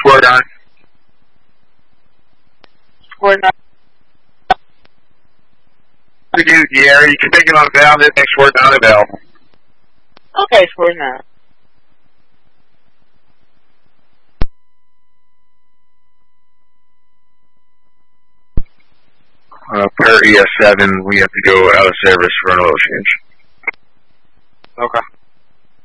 Square 9. Square 9. Yeah, you can take it on down, it makes Square 9 available. Okay, Square 9. Per ES7, we have to go out of service for an oil change. Okay.